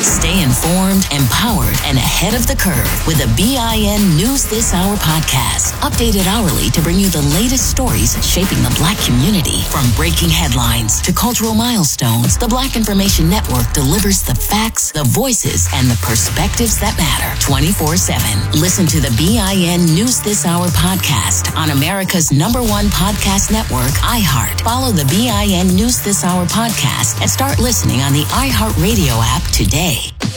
Stay informed, empowered, and ahead of the curve with the BIN News This Hour podcast. Updated hourly to bring you the latest stories shaping the Black community. From breaking headlines to cultural milestones, the Black Information Network delivers the facts, the voices, and the perspectives that matter 24/7. Listen to the BIN News This Hour podcast on America's #1 podcast network, iHeart. Follow the BIN News This Hour podcast and start listening on the iHeartRadio app today.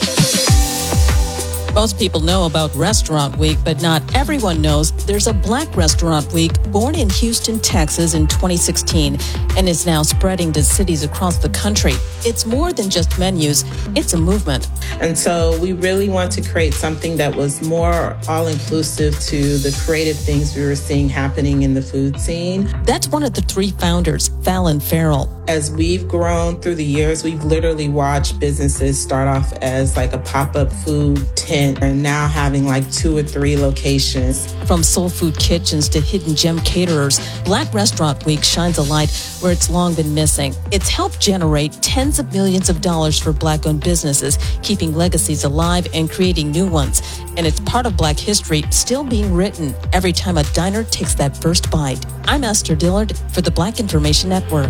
Most people know about Restaurant Week, but not everyone knows there's a Black Restaurant Week born in Houston, Texas in 2016 and is now spreading to cities across the country. It's more than just menus, it's a movement. And so we really want to create something that was more all-inclusive to the creative things we were seeing happening in the food scene. That's one of the three founders, Fallon Farrell. As we've grown through the years, we've literally watched businesses start off as like a pop-up food tent and now having like 2 or 3 locations. From soul food kitchens to hidden gem caterers, Black Restaurant Week shines a light where it's long been missing. It's helped generate tens of millions of dollars for Black-owned businesses, keeping legacies alive and creating new ones. And it's part of Black history still being written every time a diner takes that first bite. I'm Esther Dillard for the Black Information Network.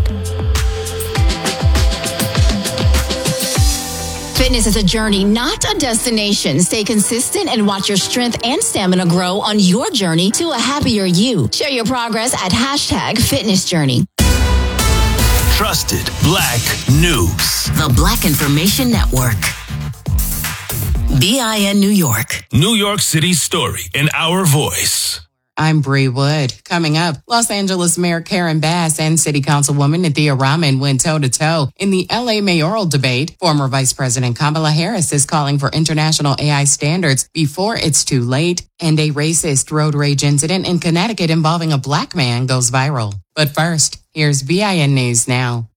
Fitness is a journey, not a destination. Stay consistent and watch your strength and stamina grow on your journey to a happier you. Share your progress at #FitnessJourney. Trusted Black News. The Black Information Network. BIN New York. New York City's story in our voice. I'm Bree Wood. Coming up, Los Angeles Mayor Karen Bass and City Councilwoman Nathia Rahman went toe-to-toe in the LA mayoral debate. Former Vice President Kamala Harris is calling for international AI standards before it's too late. And a racist road rage incident in Connecticut involving a Black man goes viral. But first, here's BIN News Now.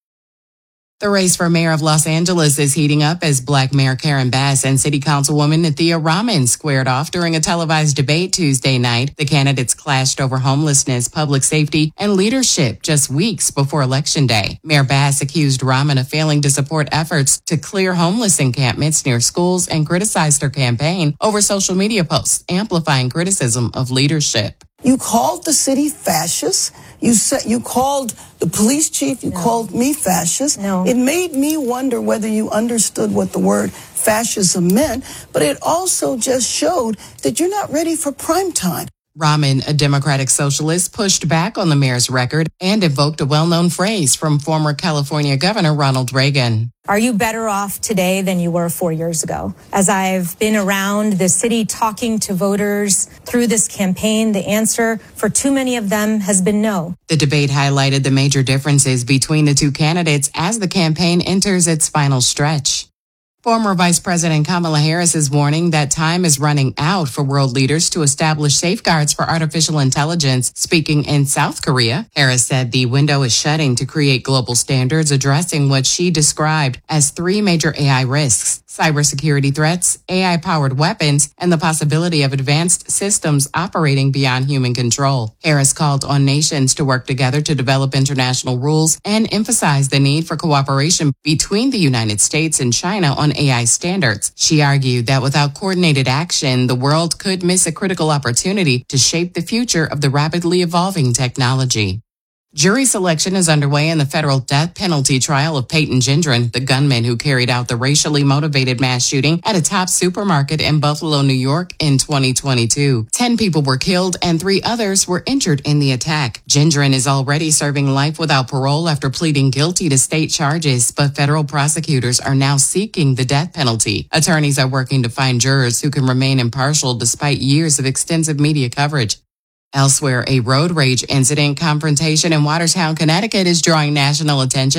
The race for mayor of Los Angeles is heating up as Black Mayor Karen Bass and City Councilwoman Nathia Rahman squared off during a televised debate Tuesday night. The candidates clashed over homelessness, public safety, and leadership just weeks before Election Day. Mayor Bass accused Rahman of failing to support efforts to clear homeless encampments near schools and criticized her campaign over social media posts, amplifying criticism of leadership. You called the city fascist. You called the police chief. You called me fascist. No. It made me wonder whether you understood what the word fascism meant, but it also just showed that you're not ready for prime time. Rahman, a Democratic socialist, pushed back on the mayor's record and invoked a well-known phrase from former California Governor Ronald Reagan. Are you better off today than you were 4 years ago? As I've been around the city talking to voters through this campaign, the answer for too many of them has been no. The debate highlighted the major differences between the two candidates as the campaign enters its final stretch. Former Vice President Kamala Harris is warning that time is running out for world leaders to establish safeguards for artificial intelligence. Speaking in South Korea, Harris said the window is shutting to create global standards addressing what she described as 3 major AI risks: cybersecurity threats, AI-powered weapons, and the possibility of advanced systems operating beyond human control. Harris called on nations to work together to develop international rules and emphasized the need for cooperation between the United States and China on AI standards. She argued that without coordinated action, the world could miss a critical opportunity to shape the future of the rapidly evolving technology. Jury selection is underway in the federal death penalty trial of Peyton Gendron, the gunman who carried out the racially motivated mass shooting at a top supermarket in Buffalo, New York in 2022. 10 people were killed and 3 others were injured in the attack. Gendron is already serving life without parole after pleading guilty to state charges, but federal prosecutors are now seeking the death penalty. Attorneys are working to find jurors who can remain impartial despite years of extensive media coverage. Elsewhere, a road rage incident confrontation in Watertown, Connecticut is drawing national attention